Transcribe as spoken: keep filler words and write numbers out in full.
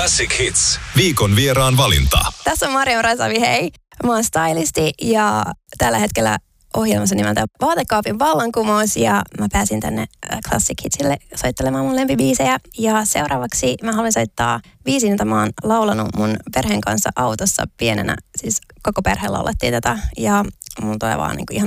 Classic Hits. Viikon vieraan valinta. Tässä on Marja Rasavi, hei. Mä oon stylisti ja tällä hetkellä ohjelmassa nimeltä Vaatekaapin vallankumous ja mä pääsin tänne Classic Hitsille soittelemaan mun lempibiisejä. Ja seuraavaksi mä haluan soittaa biisin, jota mä oon laulanut mun perheen kanssa autossa pienenä. Siis koko perhe laulettiin tätä ja mun toi vaan niin kuin ihan